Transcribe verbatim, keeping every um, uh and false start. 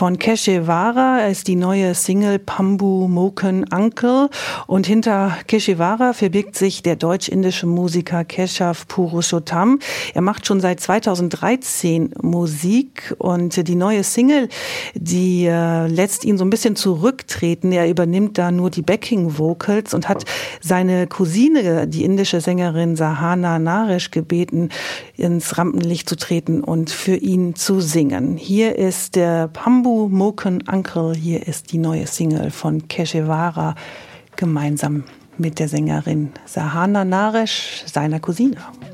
von Keshewara ist die neue Single Pambu Moken Uncle. Und hinter Keshewara verbirgt sich der deutsch-indische Musiker Keshav Purushottam. Er macht schon seit zweitausenddreizehn Musik und die neue Single, die äh, lässt ihn so ein bisschen zurücktreten. Er übernimmt da nur die Backing Vocals und hat seine Cousine, die indische Sängerin Sahana Naresh, gebeten, ins Rampenlicht zu treten und für ihn zu singen. Hier ist der Pambu Moken Uncle, hier ist die neue Single von Keshewara gemeinsam mit der Sängerin Sahana Naresh, seiner Cousine.